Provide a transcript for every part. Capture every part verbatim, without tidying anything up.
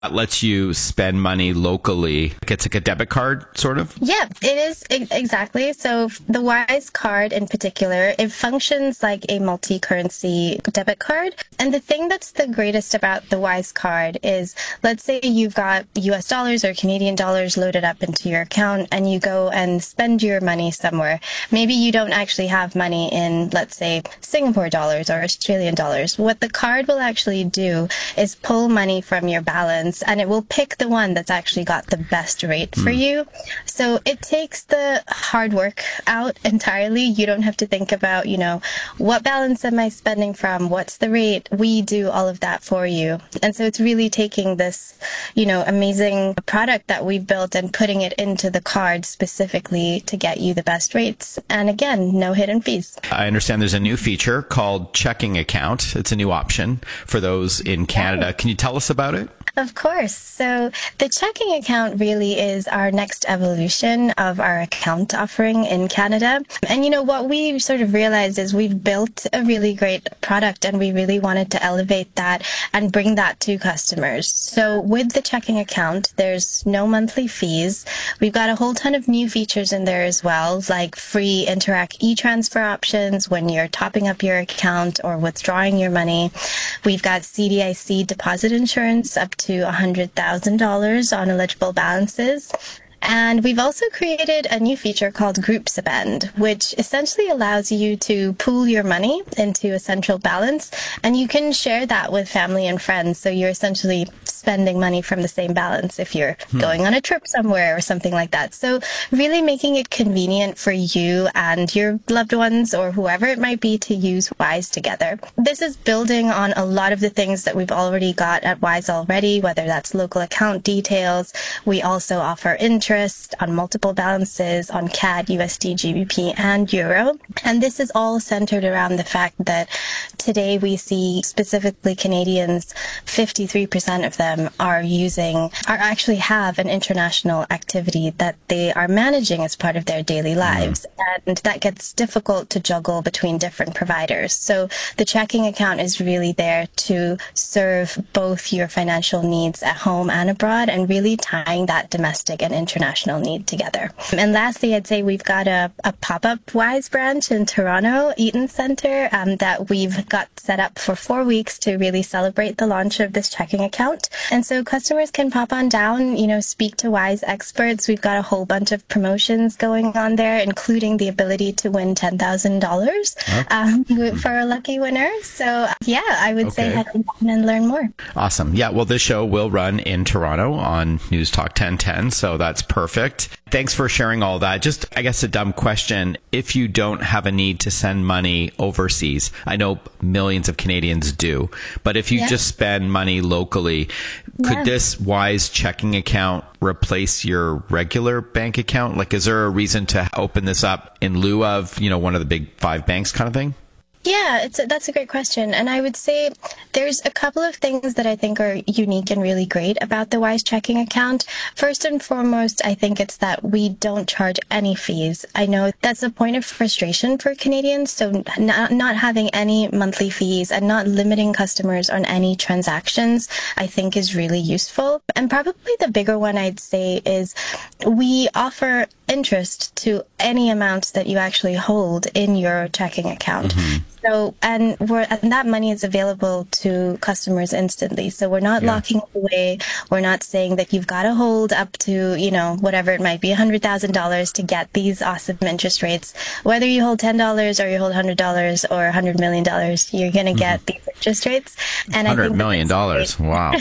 that lets you spend money locally. It's like a debit card, sort of? Yeah, it is e- exactly. So the Wise card in particular, it functions like a multi-currency debit card. And the thing that's the greatest about the Wise card is, let's say you've got U S dollars or Canadian dollars loaded up into your account and you go and spend your money somewhere. Maybe you don't actually have money in, let's say, Singapore dollars or Australian dollars. What the card will actually do is pull money from your balance, and it will pick the one that's actually got the best rate for mm. you. So it takes the hard work out entirely. You don't have to think about, you know, what balance am I spending from? What's the rate? We do all of that for you. And so it's really taking this, you know, amazing product that we've built and putting it into the card specifically to get you the best rates. And again, no hidden fees. I understand there's a new feature called checking account. It's a new option for those in Canada. Yeah. Can you tell us about it? Of course. So the checking account really is our next evolution of our account offering in Canada. And, you know, what we sort of realized is we've built a really great product and we really wanted to elevate that and bring that to customers. So with the checking account, there's no monthly fees. We've got a whole ton of new features in there as well, like free Interac e-transfer options when you're topping up your account or withdrawing your money. We've got C D I C deposit insurance up to one hundred thousand dollars on eligible balances. And we've also created a new feature called Group Spend, which essentially allows you to pool your money into a central balance, and you can share that with family and friends. So you're essentially spending money from the same balance if you're hmm. going on a trip somewhere or something like that. So really making it convenient for you and your loved ones or whoever it might be to use Wise together. This is building on a lot of the things that we've already got at Wise already, whether that's local account details. We also offer interest on multiple balances on C A D, U S D, G B P, and Euro. And this is all centered around the fact that today we see specifically Canadians, fifty-three percent of them are using, are actually have an international activity that they are managing as part of their daily lives. Mm-hmm. And that gets difficult to juggle between different providers. So the checking account is really there to serve both your financial needs at home and abroad and really tying that domestic and international national need together. And lastly, I'd say we've got a, a pop-up Wise branch in Toronto, Eaton Centre, um, that we've got set up for four weeks to really celebrate the launch of this checking account. And so customers can pop on down, you know, speak to Wise experts. We've got a whole bunch of promotions going on there, including the ability to win ten thousand dollars oh. um, for a lucky winner. So yeah, I would okay. say head on down and learn more. Awesome. Yeah, well, this show will run in Toronto on News Talk ten ten, so that's perfect. Thanks for sharing all that. Just, I guess, a dumb question. If you don't have a need to send money overseas, I know millions of Canadians do, but if you yeah. just spend money locally, could yeah. this Wise checking account replace your regular bank account? Like, is there a reason to open this up in lieu of, you know, one of the big five banks kind of thing? Yeah, it's a, that's a great question. And I would say there's a couple of things that I think are unique and really great about the Wise checking account. First and foremost, I think it's that we don't charge any fees. I know that's a point of frustration for Canadians. So not, not having any monthly fees and not limiting customers on any transactions, I think is really useful. And probably the bigger one I'd say is we offer interest to any amounts that you actually hold in your checking account. Mm-hmm. So, and we're, and that money is available to customers instantly. So we're not yeah. locking it away. We're not saying that you've got to hold up to, you know, whatever it might be, one hundred thousand dollars to get these awesome interest rates. Whether you hold ten dollars or you hold one hundred dollars or one hundred million dollars, you're going to get mm-hmm. these interest rates. And one hundred million dollars. Wow.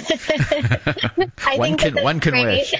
I one think can, that one can wish.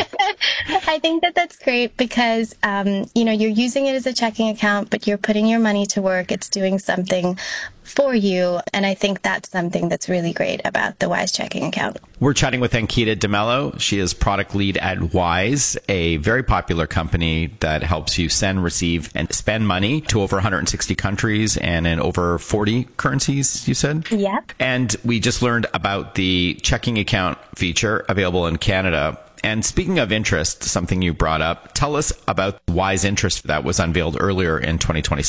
I think that that's great because, um, you know, you're using it as a checking account, but you're putting your money to work. It's doing something for you. And I think that's something that's really great about the Wise checking account. We're chatting with Ankita DeMello. She is product lead at Wise, a very popular company that helps you send, receive, and spend money to over one hundred sixty countries and in over forty currencies, you said? Yep. And we just learned about the checking account feature available in Canada. And speaking of interest, something you brought up, tell us about Wise Interest that was unveiled earlier in twenty twenty-six.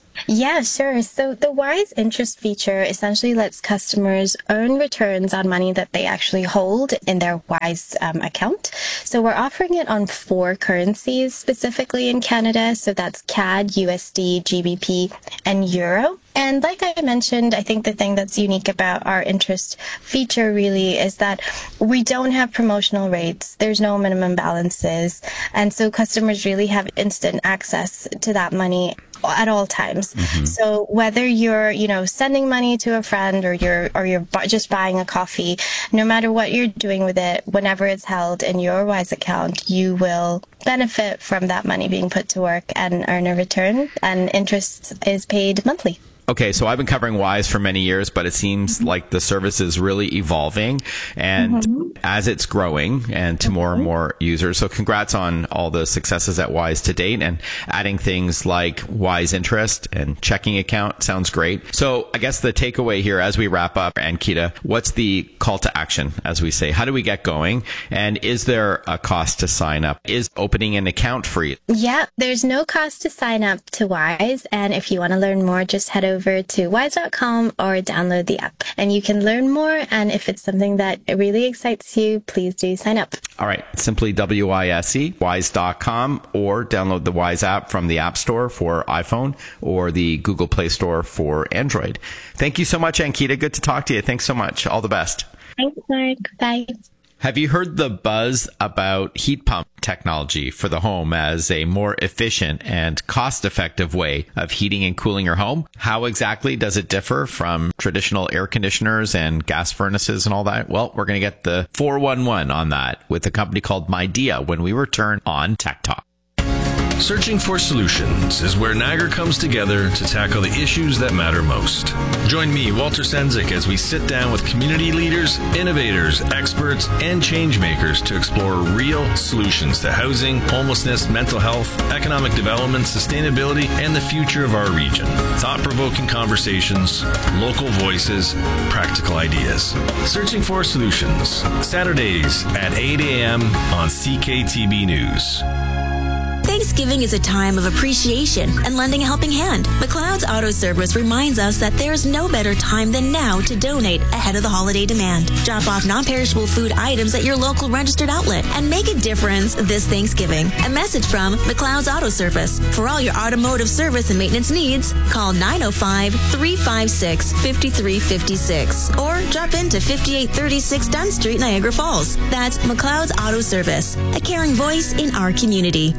Yeah, sure. So the Wise interest feature essentially lets customers earn returns on money that they actually hold in their Wise um, account. So we're offering it on four currencies specifically in Canada. So that's C A D, U S D, G B P, and Euro. And like I mentioned, I think the thing that's unique about our interest feature really is that we don't have promotional rates. There's no minimum balances. And so customers really have instant access to that money at all times. Mm-hmm. So whether you're, you know, sending money to a friend or you're, or you're bu- just buying a coffee, no matter what you're doing with it, whenever it's held in your Wise account, you will benefit from that money being put to work and earn a return, and interest is paid monthly. Okay, so I've been covering Wise for many years, but it seems mm-hmm. like the service is really evolving and mm-hmm. as it's growing and to mm-hmm. more and more users. So congrats on all the successes at Wise to date, and adding things like Wise Interest and checking account sounds great. So I guess the takeaway here as we wrap up, Ankita, what's the call to action, as we say? How do we get going? And is there a cost to sign up? Is opening an account free? Yeah, there's no cost to sign up to Wise. And if you want to learn more, just head over over to wise dot com or download the app and you can learn more. And if it's something that really excites you, please do sign up. All right. Simply W I S E, wise dot com, or download the Wise app from the App Store for iPhone or the Google Play Store for Android. Thank you so much, Ankita. Good to talk to you. Thanks so much. All the best. Thanks, Mark. Bye. Have you heard the buzz about heat pump technology for the home as a more efficient and cost-effective way of heating and cooling your home? How exactly does it differ from traditional air conditioners and gas furnaces and all that? Well, we're going to get the four one one on that with a company called Midea when we return on Tech Talk. Searching for Solutions is where Niagara comes together to tackle the issues that matter most. Join me, Walter Sendzik, as we sit down with community leaders, innovators, experts, and change makers to explore real solutions to housing, homelessness, mental health, economic development, sustainability, and the future of our region. Thought-provoking conversations, local voices, practical ideas. Searching for Solutions, Saturdays at eight a.m. on C K T B News. Thanksgiving is a time of appreciation and lending a helping hand. McLeod's Auto Service reminds us that there's no better time than now to donate ahead of the holiday demand. Drop off non-perishable food items at your local registered outlet and make a difference this Thanksgiving. A message from McLeod's Auto Service. For all your automotive service and maintenance needs, call nine oh five, three five six, five three five six or drop into fifty-eight thirty-six Dunn Street, Niagara Falls. That's McLeod's Auto Service, a caring voice in our community.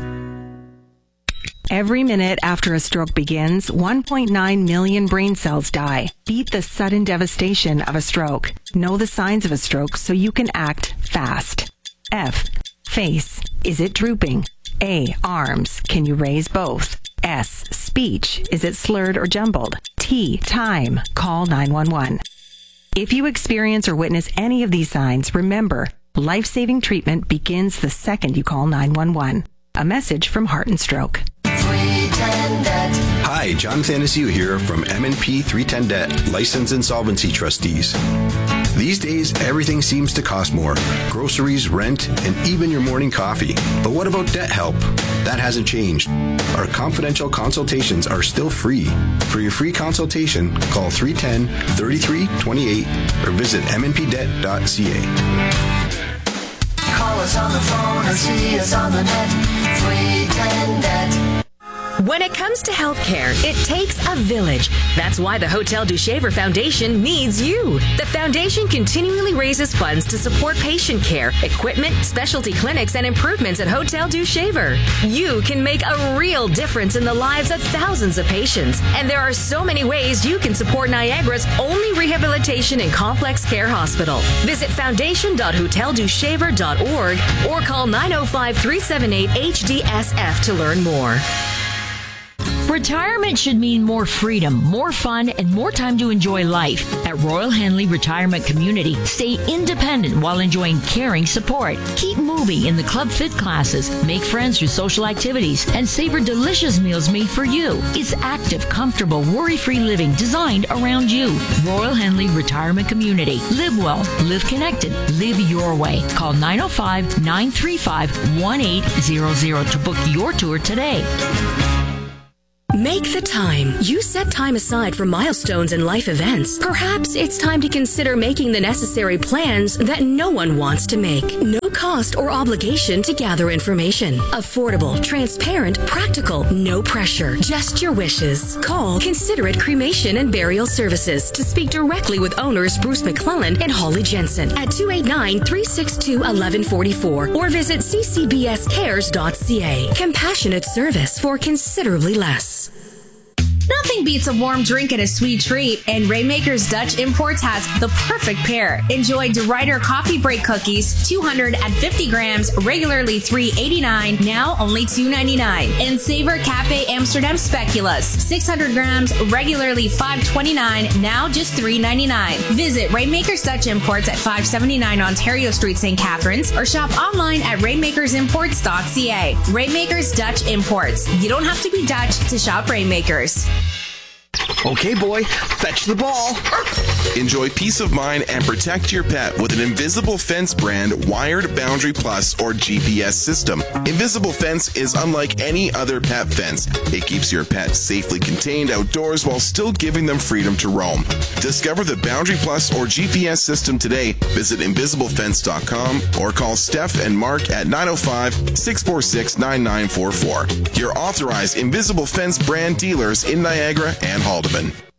Every minute after a stroke begins, one point nine million brain cells die. Beat the sudden devastation of a stroke. Know the signs of a stroke so you can act fast. F. Face. Is it drooping? A. Arms. Can you raise both? S. Speech. Is it slurred or jumbled? T. Time. Call nine one one. If you experience or witness any of these signs, remember, life-saving treatment begins the second you call nine one one. A message from Heart and Stroke. Hi, John Thanasiu here from M and P three ten Debt, Licensed Insolvency Trustees. These days, everything seems to cost more. Groceries, rent, and even your morning coffee. But what about debt help? That hasn't changed. Our confidential consultations are still free. For your free consultation, call three one zero, three three two eight or visit m n p debt dot c a. Call us on the phone or see us on the net. three ten Debt. When it comes to healthcare, it takes a village. That's why the Hotel du Shaver Foundation needs you. The foundation continually raises funds to support patient care, equipment, specialty clinics, and improvements at Hotel du Shaver. You can make a real difference in the lives of thousands of patients. And there are so many ways you can support Niagara's only rehabilitation and complex care hospital. Visit foundation dot hotel du shaver dot org or call nine oh five, three seven eight, H D S F to learn more. Retirement should mean more freedom, more fun, and more time to enjoy life. At Royal Henley Retirement Community, stay independent while enjoying caring support. Keep moving in the Club Fit classes, make friends through social activities, and savor delicious meals made for you. It's active, comfortable, worry-free living designed around you. Royal Henley Retirement Community. Live well, live connected, live your way. Call nine oh five, nine three five, one eight zero zero to book your tour today. Make the time. You set time aside for milestones and life events. Perhaps it's time to consider making the necessary plans that no one wants to make. No cost or obligation to gather information. Affordable, transparent, practical, no pressure. Just your wishes. Call Considerate Cremation and Burial Services to speak directly with owners Bruce McClellan and Holly Jensen at two eight nine, three six two, one one four four or visit c c b s cares dot c a. Compassionate service for considerably less. Nothing beats a warm drink and a sweet treat, and Rainmakers Dutch Imports has the perfect pair. Enjoy DeRuyter Coffee Break Cookies, two hundred fifty grams, regularly three eighty-nine, now only two ninety-nine. And Savor Cafe Amsterdam Speculoos, six hundred grams, regularly five twenty-nine, now just three ninety-nine. Visit Rainmakers Dutch Imports at five seventy-nine Ontario Street, Saint Catharines, or shop online at rainmakers imports dot c a. Rainmakers Dutch Imports. You don't have to be Dutch to shop Rainmakers. Okay, boy, fetch the ball. Enjoy peace of mind and protect your pet with an Invisible Fence brand wired Boundary Plus or G P S system. Invisible Fence is unlike any other pet fence. It keeps your pet safely contained outdoors while still giving them freedom to roam. Discover the Boundary Plus or G P S system today. Visit invisible fence dot com or call Steph and Mark at nine oh five, six four six, nine nine four four. Your authorized Invisible Fence brand dealers in Niagara and Haldeman.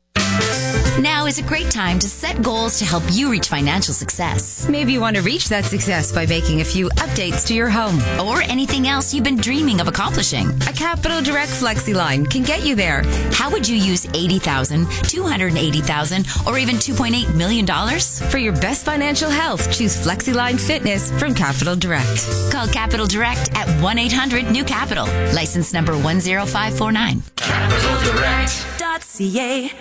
Now is a great time to set goals to help you reach financial success. Maybe you want to reach that success by making a few updates to your home. Or anything else you've been dreaming of accomplishing. A Capital Direct FlexiLine can get you there. How would you use eighty thousand dollars, two hundred eighty thousand dollars, or even two point eight million dollars? For your best financial health, choose FlexiLine Fitness from Capital Direct. Call Capital Direct at one eight hundred new capital. License number one zero five four nine. Capital Direct dot c a.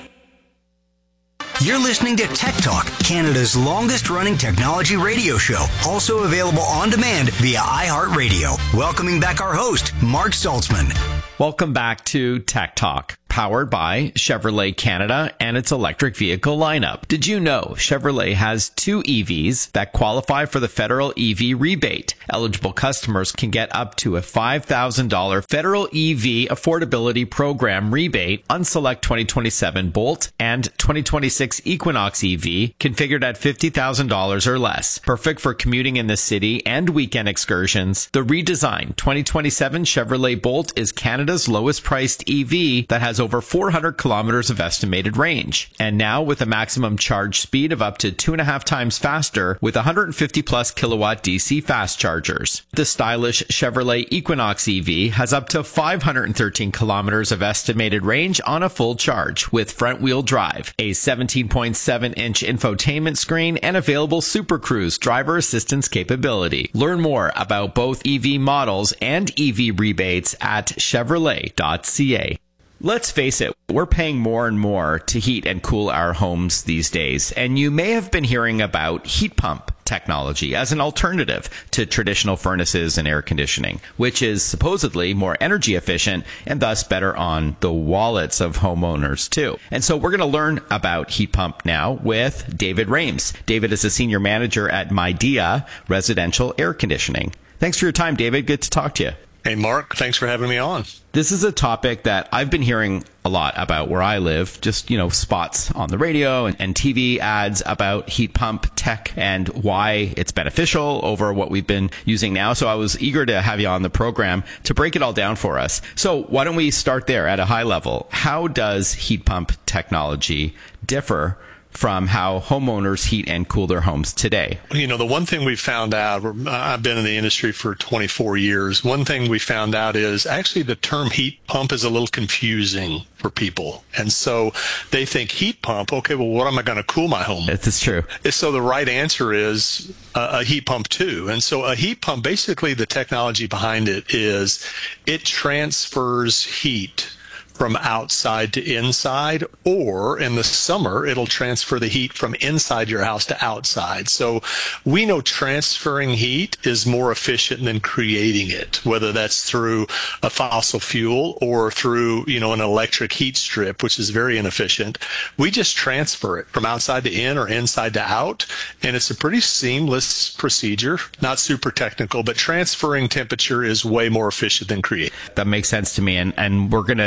You're listening to Tech Talk, Canada's longest-running technology radio show, also available on demand via iHeartRadio. Welcoming back our host, Mark Saltzman. Welcome back to Tech Talk, powered by Chevrolet Canada and its electric vehicle lineup. Did you know Chevrolet has two E Vs that qualify for the federal E V rebate? Eligible customers can get up to a five thousand dollars federal E V affordability program rebate on select twenty twenty-seven Bolt and twenty twenty-six Equinox E V configured at fifty thousand dollars or less. Perfect for commuting in the city and weekend excursions. The redesigned twenty twenty-seven Chevrolet Bolt is Canada's lowest priced E V that has over four hundred kilometers of estimated range. And now with a maximum charge speed of up to two and a half times faster with one hundred fifty plus kilowatt D C fast chargers. The stylish Chevrolet Equinox E V has up to five hundred thirteen kilometers of estimated range on a full charge with front wheel drive, a seventeen point seven inch infotainment screen, and available Super Cruise driver assistance capability. Learn more about both E V models and E V rebates at chevrolet dot c a. Let's face it, we're paying more and more to heat and cool our homes these days, and you may have been hearing about heat pump technology as an alternative to traditional furnaces and air conditioning, which is supposedly more energy efficient and thus better on the wallets of homeowners too. And so we're going to learn about heat pump now with David Rames. David is a senior manager at Midea Residential Air Conditioning. Thanks for your time, David. Good to talk to you. Hey, Mark, thanks for having me on. This is a topic that I've been hearing a lot about where I live, just, you know, spots on the radio and, and T V ads about heat pump tech and why it's beneficial over what we've been using now. So I was eager to have you on the program to break it all down for us. So why don't we start there at a high level? How does heat pump technology differ from how homeowners heat and cool their homes today? You know, the one thing we found out, I've been in the industry for twenty-four years. One thing we found out is actually the term heat pump is a little confusing for people. And so they think heat pump, okay, well, what am I going to cool my home? This is true. So the right answer is a, a heat pump too. And so a heat pump, basically the technology behind it is it transfers heat from outside to inside, or in the summer, it'll transfer the heat from inside your house to outside. So we know transferring heat is more efficient than creating it, whether that's through a fossil fuel or through, you know, an electric heat strip, which is very inefficient. We just transfer it from outside to in or inside to out, and it's a pretty seamless procedure, not super technical, but transferring temperature is way more efficient than creating. That makes sense to me, and, and we're going to dive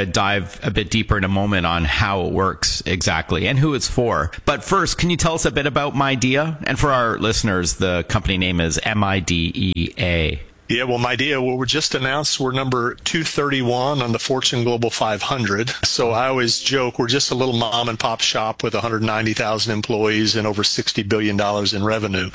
dive a bit deeper in a moment on how it works exactly and who it's for. But first, can you tell us a bit about Midea? And for our listeners, the company name is M I D E A. Yeah, well, Midea, well, we're just announced we're number two thirty-one on the Fortune Global five hundred. So I always joke we're just a little mom and pop shop with one hundred ninety thousand employees and over sixty billion dollars in revenue.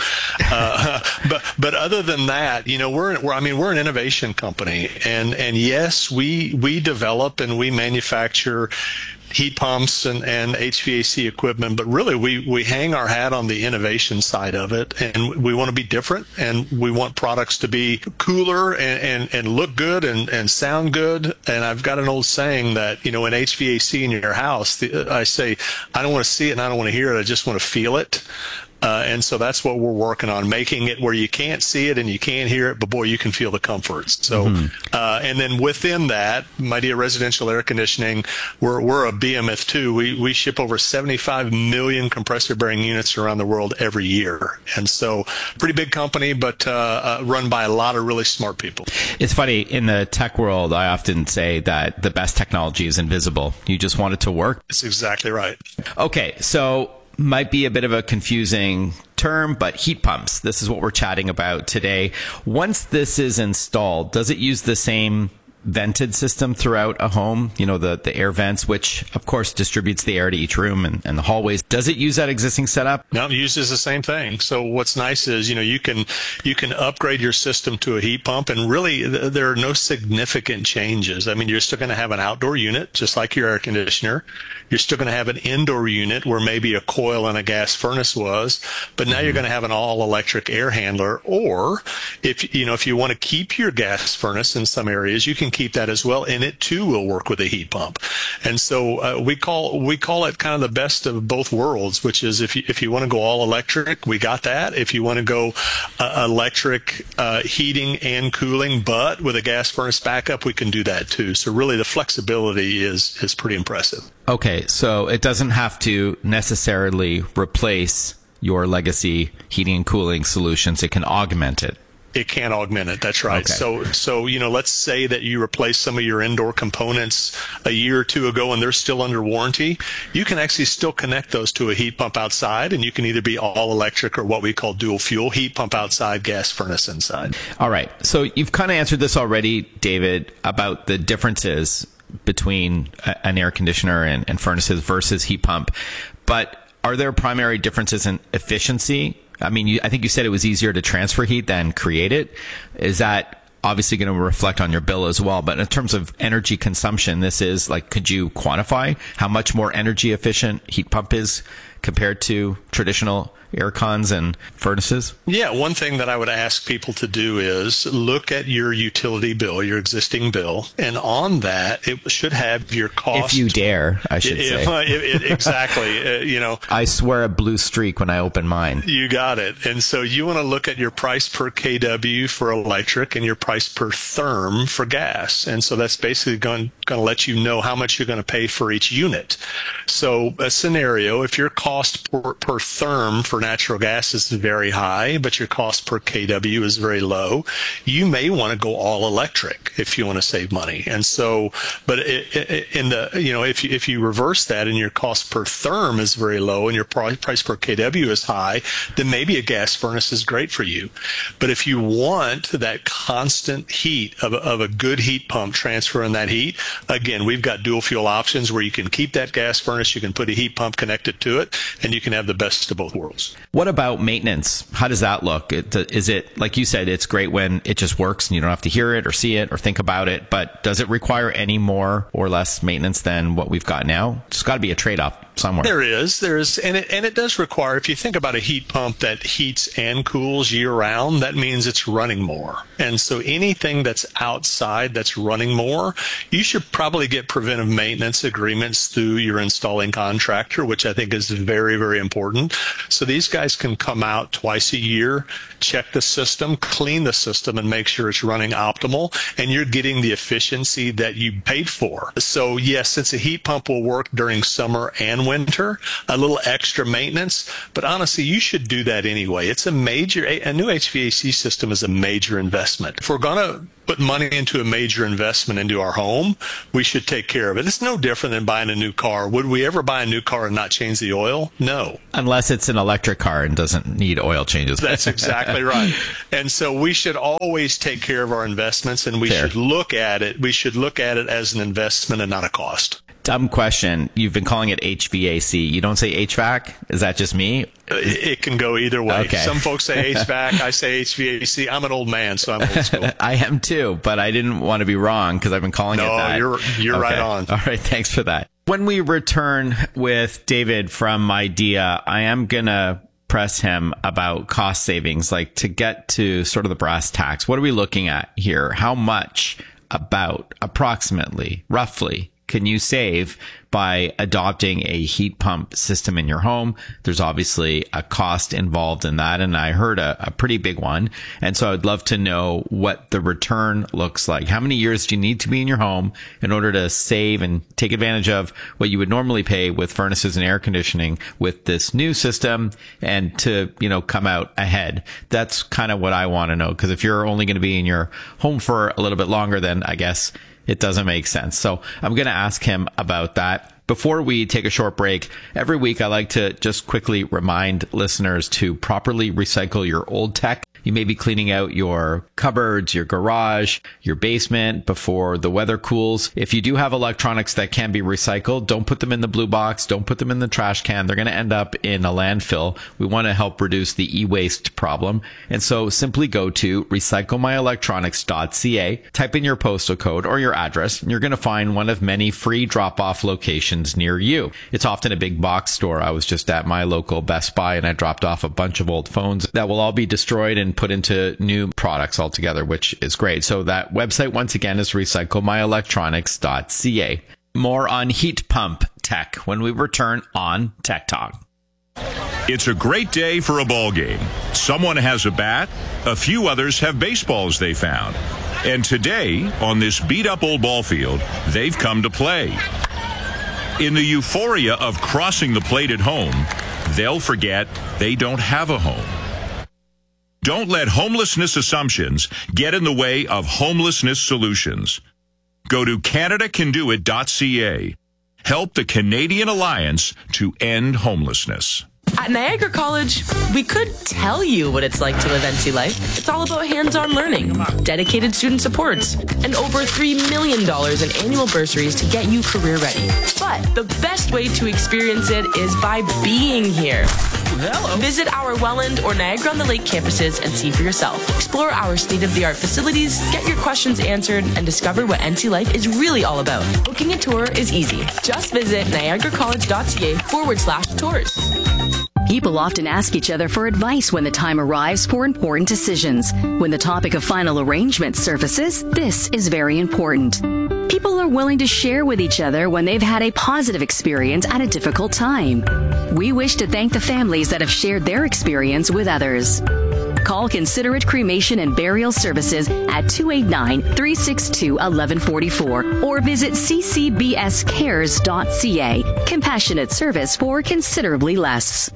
Uh, but but other than that, you know, we're, we're I mean, we're an innovation company, and and yes, we we develop and we manufacture heat pumps and, and H V A C equipment, but really we, we hang our hat on the innovation side of it, and we want to be different, and we want products to be cooler and, and, and look good and, and sound good. And I've got an old saying that, you know, in H V A C in your house, the, I say, I don't want to see it and I don't want to hear it, I just want to feel it. Uh, and so that's what we're working on, making it where you can't see it and you can't hear it, but boy, you can feel the comforts. So, mm-hmm. uh, and then within that, Midea Residential Air Conditioning, we're, we're a B M F two. We, we ship over seventy-five million compressor bearing units around the world every year. And so pretty big company, but, uh, uh, run by a lot of really smart people. It's funny, in the tech world, I often say that the best technology is invisible. You just want it to work. That's exactly right. Okay. So, might be a bit of a confusing term, but heat pumps. This is what we're chatting about today. Once this is installed, does it use the same vented system throughout a home? You know, the, the air vents, which of course distributes the air to each room and, and the hallways. Does it use that existing setup? No, it uses the same thing. So what's nice is, you know, you can, you can upgrade your system to a heat pump, and really th- there are no significant changes. I mean, you're still going to have an outdoor unit, just like your air conditioner. You're still going to have an indoor unit where maybe a coil and a gas furnace was, but now mm-hmm. you're going to have an all-electric air handler. Or if, you know, if you want to keep your gas furnace in some areas, you can keep that as well, and it too will work with a heat pump. And so uh, we call we call it kind of the best of both worlds, which is if you, if you want to go all electric, we got that. If you want to go uh, electric uh, heating and cooling, but with a gas furnace backup, we can do that too. So really the flexibility is is pretty impressive. Okay, so it doesn't have to necessarily replace your legacy heating and cooling solutions. It can augment it. It can augment it. That's right. Okay. So, so, you know, let's say that you replace some of your indoor components a year or two ago and they're still under warranty. You can actually still connect those to a heat pump outside, and you can either be all electric or what we call dual fuel, heat pump outside, gas furnace inside. All right. So you've kind of answered this already, David, about the differences between an air conditioner and, and furnaces versus heat pump. But are there primary differences in efficiency? I mean, you, I think you said it was easier to transfer heat than create it. Is that obviously going to reflect on your bill as well? But in terms of energy consumption, this is like, could you quantify how much more energy efficient heat pump is compared to traditional air cons and furnaces? Yeah, one thing that I would ask people to do is look at your utility bill, your existing bill, and on that, it should have your cost. If you dare, I should it, say. It, it, exactly. uh, you know, I swear a blue streak when I open mine. You got it. And so you want to look at your price per K W for electric and your price per therm for gas. And so that's basically going, going to let you know how much you're going to pay for each unit. So a scenario, if your cost per, per therm for natural gas is very high, but your cost per K W is very low, you may want to go all electric if you want to save money. And so, but it, it, in the, you know, if you, if you reverse that and your cost per therm is very low and your price per K W is high, then maybe a gas furnace is great for you. But if you want that constant heat of a, of a good heat pump transferring that heat, again, we've got dual fuel options where you can keep that gas furnace, you can put a heat pump connected to it, and you can have the best of both worlds. What about maintenance? How does that look? It, is it, like you said, it's great when it just works and you don't have to hear it or see it or think about it, but does it require any more or less maintenance than what we've got now? It's got to be a trade-off somewhere. There is, there is, and it, and it does require, if you think about a heat pump that heats and cools year-round, that means it's running more. And so anything that's outside that's running more, you should probably get preventive maintenance agreements through your installing contractor, which I think is very, very important. So these guys can come out twice a year, check the system, clean the system, and make sure it's running optimal, and you're getting the efficiency that you paid for. So yes, since a heat pump will work during summer and winter, a little extra maintenance. But honestly, you should do that anyway. It's a major, a new H V A C system is a major investment. If we're going to put money into a major investment into our home, we should take care of it. It's no different than buying a new car. Would we ever buy a new car and not change the oil? No. Unless it's an electric car and doesn't need oil changes. That's exactly right. And so we should always take care of our investments, and we Fair. should look at it. We should look at it as an investment and not a cost. Dumb question. You've been calling it H V A C. You don't say H V A C? Is that just me? It can go either way. Okay. Some folks say H V A C. I say H V A C. I'm an old man, so I'm old school. I am too, but I didn't want to be wrong because I've been calling no, it that. No, you're, you're okay. right on. All right. Thanks for that. When we return with David from IDEA, I am going to press him about cost savings, like to get to sort of the brass tacks. What are we looking at here? How much, about, approximately, roughly, can you save by adopting a heat pump system in your home? There's obviously a cost involved in that, and I heard a, a pretty big one. And so I'd love to know what the return looks like. How many years do you need to be in your home in order to save and take advantage of what you would normally pay with furnaces and air conditioning with this new system, and to, you know, come out ahead? That's kind of what I want to know, because if you're only going to be in your home for a little bit longer, then I guess it doesn't make sense. So I'm going to ask him about that. Before we take a short break, every week I like to just quickly remind listeners to properly recycle your old tech. You may be cleaning out your cupboards, your garage, your basement before the weather cools. If you do have electronics that can be recycled, don't put them in the blue box. Don't put them in the trash can. They're going to end up in a landfill. We want to help reduce the e-waste problem. And so simply go to recycle my electronics dot c a, type in your postal code or your address, and you're going to find one of many free drop-off locations near you. It's often a big box store. I was just at my local Best Buy and I dropped off a bunch of old phones that will all be destroyed and put into new products altogether, which is great. So that website, once again, is recycle my electronics dot c a. More on heat pump tech when we return on Tech Talk. It's a great day for a ball game. Someone has a bat, a few others have baseballs they found. And today, on this beat-up old ball field, they've come to play. In the euphoria of crossing the plate at home, they'll forget they don't have a home. Don't let homelessness assumptions get in the way of homelessness solutions. Go to Canada Can Do It dot c a. Help the Canadian Alliance to end homelessness. At Niagara College, we could tell you what it's like to live N C life. It's all about hands-on learning, dedicated student supports, and over three million dollars in annual bursaries to get you career ready. But the best way to experience it is by being here. Hello. Visit our Welland or Niagara-on-the-Lake campuses and see for yourself. Explore our state-of-the-art facilities, get your questions answered, and discover what N C life is really all about. Booking a tour is easy. Just visit Niagara College dot c a forward slash tours. People often ask each other for advice when the time arrives for important decisions. When the topic of final arrangement surfaces, this is very important. People are willing to share with each other when they've had a positive experience at a difficult time. We wish to thank the families that have shared their experience with others. Call Considerate Cremation and Burial Services at two eight nine, three six two, one one four four or visit c c b s cares dot c a. Compassionate service for considerably less.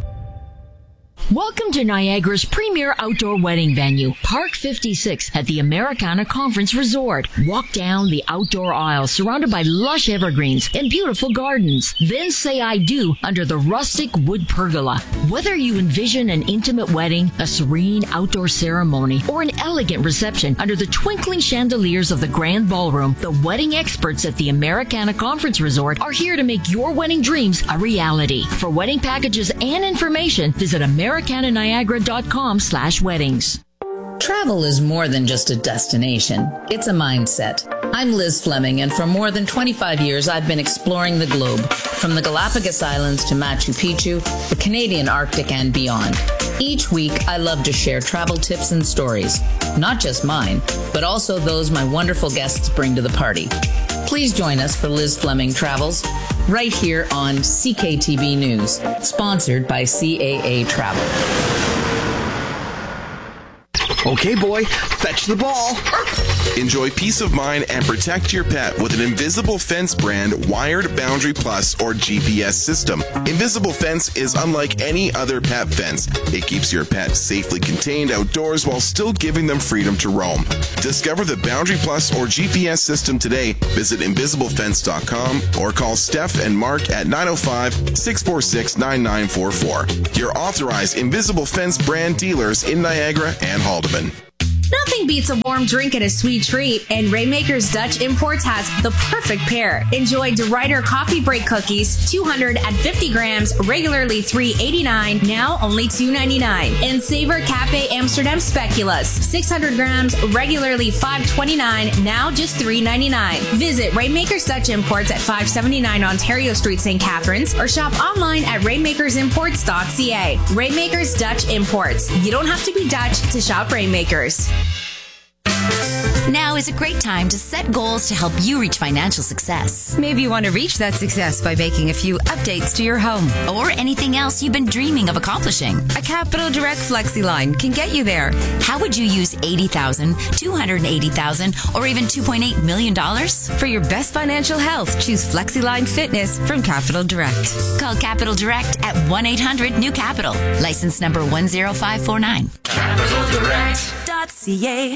Welcome to Niagara's premier outdoor wedding venue, Park fifty-six at the Americana Conference Resort. Walk down the outdoor aisle surrounded by lush evergreens and beautiful gardens. Then say I do under the rustic wood pergola. Whether you envision an intimate wedding, a serene outdoor ceremony, or an elegant reception under the twinkling chandeliers of the grand ballroom, the wedding experts at the Americana Conference Resort are here to make your wedding dreams a reality. For wedding packages and information, visit Americana Niagara dot com slash weddings. Travel is more than just a destination. It's a mindset. I'm Liz Fleming, and for more than twenty-five years, I've been exploring the globe, from the Galapagos Islands to Machu Picchu, the Canadian Arctic, and beyond. Each week, I love to share travel tips and stories, not just mine, but also those my wonderful guests bring to the party. Please join us for Liz Fleming Travels, right here on C K T B News, sponsored by C A A Travel. Okay, boy, fetch the ball. Enjoy peace of mind and protect your pet with an Invisible Fence brand Wired Boundary Plus or G P S system. Invisible Fence is unlike any other pet fence. It keeps your pet safely contained outdoors while still giving them freedom to roam. Discover the Boundary Plus or G P S system today. Visit invisible fence dot com or call Steph and Mark at nine oh five, six four six, nine nine four four. Your authorized Invisible Fence brand dealers in Niagara and Haldeman. Nothing beats a warm drink and a sweet treat, and Rainmakers Dutch Imports has the perfect pair. Enjoy DeRuyter coffee break cookies, two hundred fifty grams, regularly three eighty-nine, now only two ninety-nine. And Savor Cafe Amsterdam Speculoos, six hundred grams, regularly five twenty-nine, now just three ninety-nine. Visit Rainmakers Dutch Imports at five seventy-nine Ontario Street, Saint Catharines, or shop online at rainmakers imports dot c a. Rainmakers Dutch Imports. You don't have to be Dutch to shop Rainmakers. Now is a great time to set goals to help you reach financial success. Maybe you want to reach that success by making a few updates to your home. Or anything else you've been dreaming of accomplishing. A Capital Direct FlexiLine can get you there. How would you use eighty thousand dollars, two hundred eighty thousand dollars, or even two point eight million dollars? For your best financial health, choose FlexiLine Fitness from Capital Direct. Call Capital Direct at one eight hundred new capital. License number one zero five four nine. capital direct dot c a.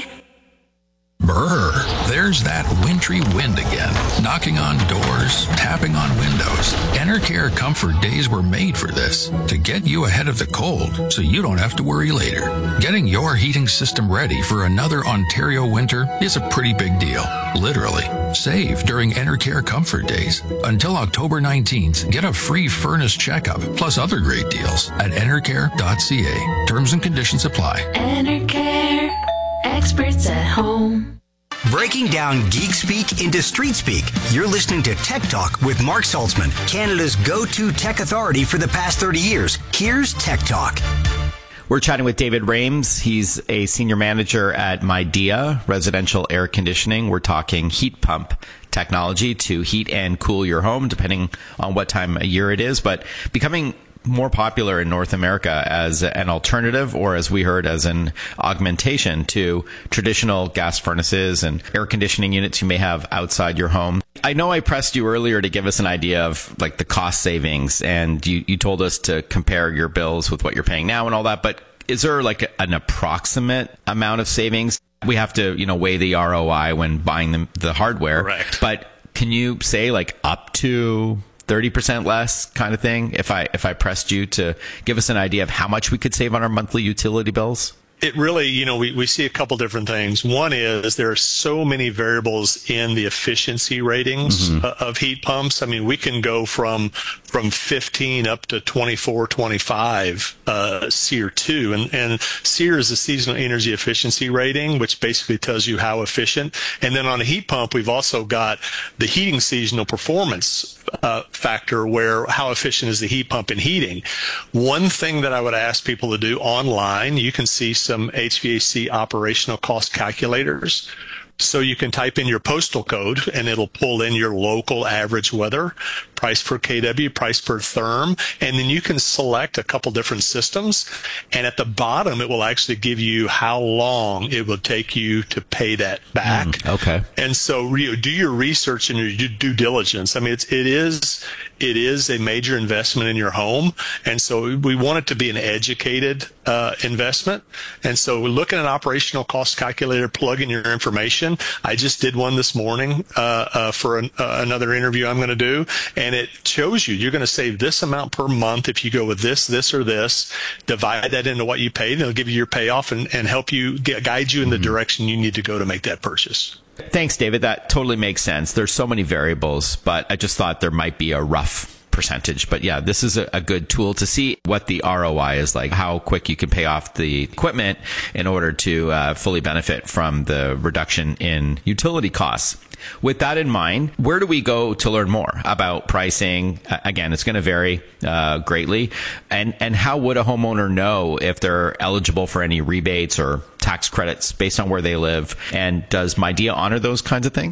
Brr, there's that wintry wind again, knocking on doors, tapping on windows. Enercare Comfort Days were made for this, to get you ahead of the cold so you don't have to worry later. Getting your heating system ready for another Ontario winter is a pretty big deal, literally. Save during Enercare Comfort Days. Until October nineteenth, get a free furnace checkup, plus other great deals at enercare dot c a. Terms and conditions apply. Enercare, experts at home. Breaking down geek speak into street speak, you're listening to Tech Talk with Mark Saltzman, Canada's go-to tech authority for the past thirty years. Here's Tech Talk. We're chatting with David Rames. He's a senior manager at Midea Residential Air Conditioning. We're talking heat pump technology to heat and cool your home, depending on what time of year it is, but becoming more popular in North America as an alternative, or as we heard, as an augmentation to traditional gas furnaces and air conditioning units you may have outside your home. I know I pressed you earlier to give us an idea of like the cost savings, and you, you told us to compare your bills with what you're paying now and all that, but is there like an approximate amount of savings? We have to, you know, weigh the R O I when buying the, the hardware. Correct. But can you say like up to thirty percent less kind of thing if I if I pressed you to give us an idea of how much we could save on our monthly utility bills? It really, you know, we, we see a couple different things. One is there are so many variables in the efficiency ratings mm-hmm. uh, of heat pumps. I mean, we can go from from fifteen up to twenty-four, twenty-five uh, S E E R two. And, and S E E R is the Seasonal Energy Efficiency Rating, which basically tells you how efficient. And then on a heat pump, we've also got the heating seasonal performance Uh, factor, where how efficient is the heat pump in heating. One thing that I would ask people to do online, you can see some H V A C operational cost calculators. So you can type in your postal code and it'll pull in your local average weather, price per K W, price per therm, and then you can select a couple different systems. And at the bottom, it will actually give you how long it will take you to pay that back. Mm, okay. And so you do your research and your due diligence. I mean, it's, it is it is a major investment in your home, and so we want it to be an educated uh, investment. And so we're looking at an operational cost calculator, plug in your information. I just did one this morning uh, uh, for an, uh, another interview I'm going to do, and it shows you you're going to save this amount per month if you go with this, this, or this. Divide that into what you paid, and it'll give you your payoff and, and help you get, guide you in the direction you need to go to make that purchase. Thanks, David. That totally makes sense. There's so many variables, but I just thought there might be a rough percentage. But yeah, this is a, a good tool to see what the R O I is like, how quick you can pay off the equipment in order to uh, fully benefit from the reduction in utility costs. With that in mind, where do we go to learn more about pricing? Uh, again, it's going to vary uh, greatly. And, and how would a homeowner know if they're eligible for any rebates or tax credits based on where they live? And does Midea honor those kinds of things?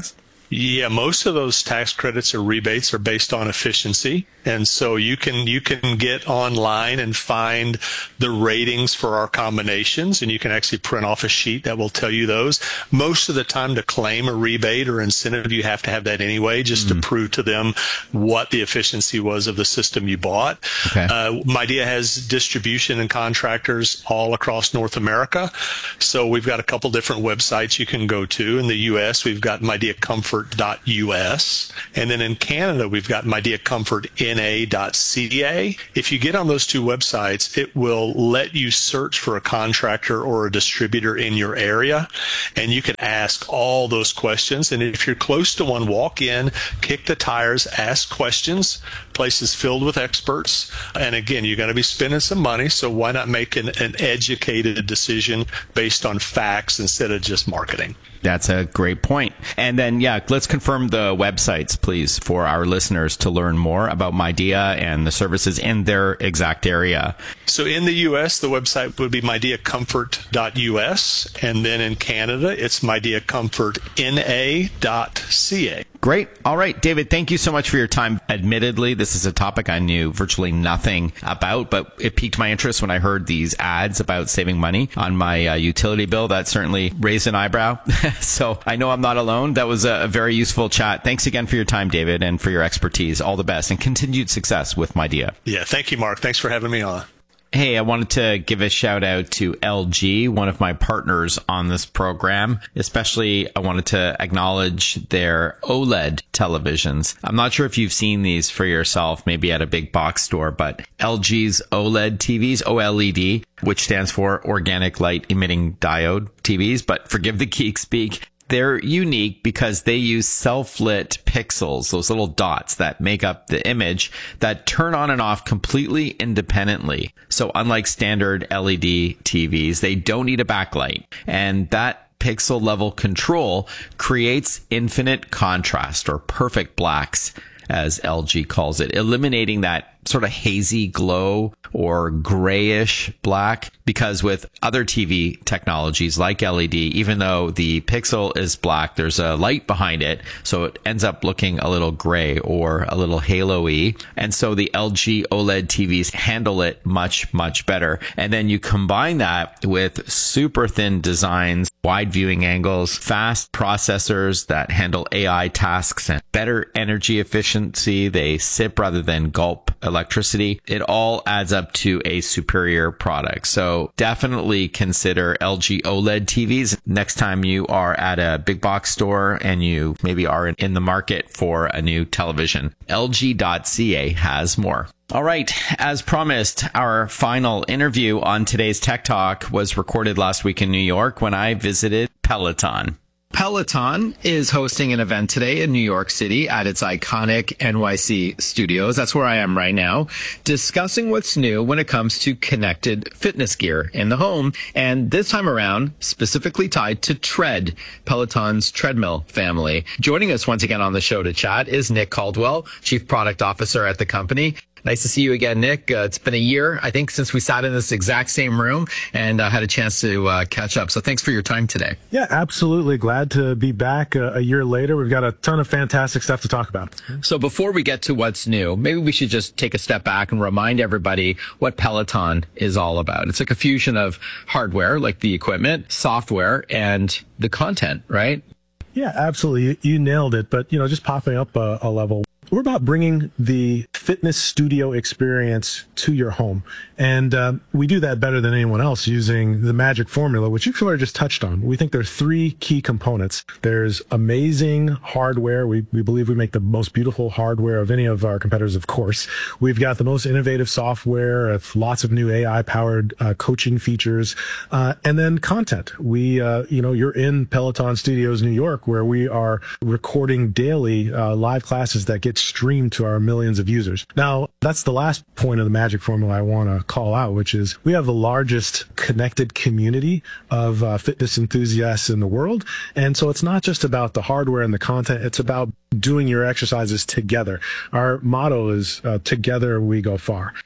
Yeah, most of those tax credits or rebates are based on efficiency. And so you can you can get online and find the ratings for our combinations, and you can actually print off a sheet that will tell you those. Most of the time, to claim a rebate or incentive, you have to have that anyway, just mm-hmm. to prove to them what the efficiency was of the system you bought. Okay. Uh, Midea has distribution and contractors all across North America. So we've got a couple different websites you can go to. In the U S, we've got midea comfort dot U S. And then in Canada, we've got midea comfort N A dot C A. If you get on those two websites, it will let you search for a contractor or a distributor in your area, and you can ask all those questions. And if you're close to one, walk in, kick the tires, ask questions. Place is filled with experts. And again, you're going to be spending some money, so why not make an, an educated decision based on facts instead of just marketing? That's a great point. And then, yeah, let's confirm the websites, please, for our listeners to learn more about Midea and the services in their exact area. So in the U S, the website would be midea comfort dot U S. And then in Canada, it's midea comfort N A dot C A. Great. All right, David, thank you so much for your time. Admittedly, this is a topic I knew virtually nothing about, but it piqued my interest when I heard these ads about saving money on my uh, utility bill. That certainly raised an eyebrow. So I know I'm not alone. That was a, a very useful chat. Thanks again for your time, David, and for your expertise. All the best and continued success with Midea. Yeah, thank you, Mark. Thanks for having me on. Hey, I wanted to give a shout out to L G, one of my partners on this program. Especially, I wanted to acknowledge their OLED televisions. I'm not sure if you've seen these for yourself, maybe at a big box store, but L G's OLED T Vs, O L E D, which stands for Organic Light Emitting Diode T Vs, but forgive the geek speak. They're unique because they use self-lit pixels, those little dots that make up the image that turn on and off completely independently. So unlike standard L E D T Vs, they don't need a backlight. And that pixel level control creates infinite contrast, or perfect blacks, as L G calls it, eliminating that sort of hazy glow or grayish black, because with other T V technologies like L E D, even though the pixel is black, there's a light behind it, so it ends up looking a little gray or a little halo-y. And so the L G OLED T Vs handle it much, much better. And then you combine that with super thin designs, wide viewing angles, fast processors that handle A I tasks, and better energy efficiency. They sip rather than gulp electricity. It all adds up to a superior product. So definitely consider L G OLED T Vs next time you are at a big box store and you maybe are in the market for a new television. L G dot C A has more. All right. As promised, our final interview on today's Tech Talk was recorded last week in New York when I visited Peloton. Peloton is hosting an event today in New York City at its iconic N Y C studios. That's where I am right now, discussing what's new when it comes to connected fitness gear in the home. And this time around, specifically tied to Tread, Peloton's treadmill family. Joining us once again on the show to chat is Nick Caldwell, Chief Product Officer at the company. Nice to see you again, Nick. Uh, it's been a year, I think, since we sat in this exact same room and uh, had a chance to uh, catch up. So thanks for your time today. Yeah, absolutely. Glad to be back uh, a year later. We've got a ton of fantastic stuff to talk about. So before we get to what's new, maybe we should just take a step back and remind everybody what Peloton is all about. It's like a fusion of hardware, like the equipment, software, and the content, right? Yeah, absolutely. You nailed it. But, you know, just popping up a, a level. We're about bringing the fitness studio experience to your home. And uh, we do that better than anyone else using the magic formula, which you sort of just touched on. We think there are three key components. There's amazing hardware. We, we believe we make the most beautiful hardware of any of our competitors, of course. We've got the most innovative software, with lots of new A I-powered uh, coaching features. Uh, and then content. We, uh, you know, you're in Peloton Studios, New York, where we are recording daily uh, live classes that get streamed to our millions of users. Now, that's the last point of the magic formula I want to call out, which is we have the largest connected community of uh, fitness enthusiasts in the world. And so it's not just about the hardware and the content, it's about doing your exercises together. Our motto is uh, together we go far.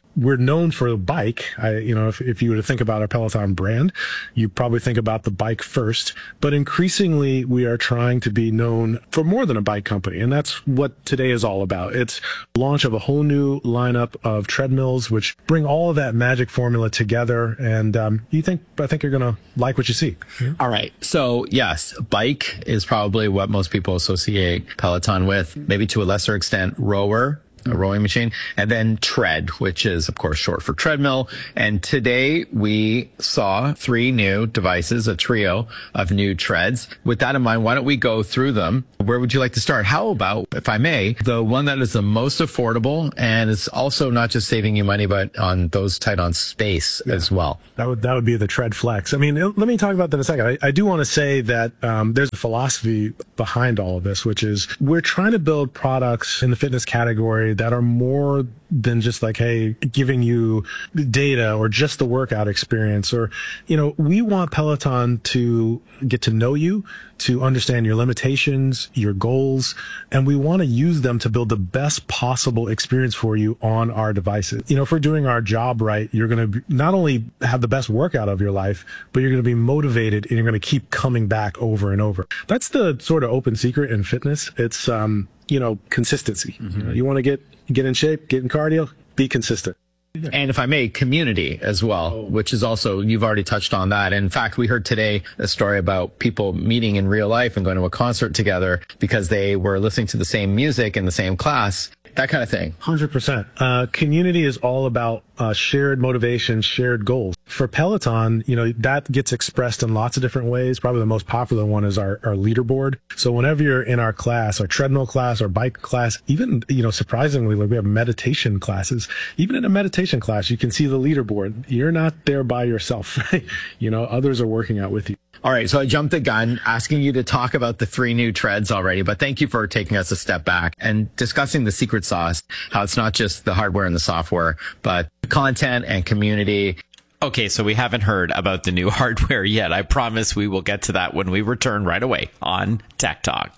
we're known for a bike. I, you know, if, if you were to think about our Peloton brand, you probably think about the bike first. But increasingly, we are trying to be known for more than a bike company. And that's what today is all about. It's launch of a whole new lineup of treadmills, which bring all of that magic formula together. And um, you think, I think you're going to like what you see. Yeah. All right. So yes, bike is probably what most people associate Peloton with, maybe to a lesser extent, rower. A rowing machine, and then tread, which is of course short for treadmill. And today we saw three new devices, a trio of new treads. With that in mind, why don't we go through them? Where would you like to start? How about, if I may, the one that is the most affordable and is also not just saving you money, but on those tight on space yeah. as well? That would that would be the Tread Flex. I mean, let me talk about that in a second. I, I do want to say that um, there's a philosophy behind all of this, which is we're trying to build products in the fitness category that are more than just like, hey, giving you data or just the workout experience. Or, you know, we want Peloton to get to know you, to understand your limitations, your goals, and we want to use them to build the best possible experience for you on our devices. You know, if we're doing our job right, you're going to not only have the best workout of your life, but you're going to be motivated and you're going to keep coming back over and over. That's the sort of open secret in fitness. It's, um, you know, consistency. Mm-hmm. You know, you want to get, get in shape, get in cardio, be consistent. And if I may, community as well, oh. which is also, you've already touched on that. In fact, we heard today a story about people meeting in real life and going to a concert together because they were listening to the same music in the same class. That kind of thing. one hundred percent. Uh, community is all about uh, shared motivation, shared goals. For Peloton, you know, that gets expressed in lots of different ways. Probably the most popular one is our, our leaderboard. So whenever you're in our class, our treadmill class, our bike class, even, you know, surprisingly, like we have meditation classes. Even in a meditation class, you can see the leaderboard. You're not there by yourself. You know, others are working out with you. All right, so I jumped the gun asking you to talk about the three new treads already, but thank you for taking us a step back and discussing the secret sauce, how it's not just the hardware and the software, but content and community. Okay, so we haven't heard about the new hardware yet. I promise we will get to that when we return right away on Tech Talk.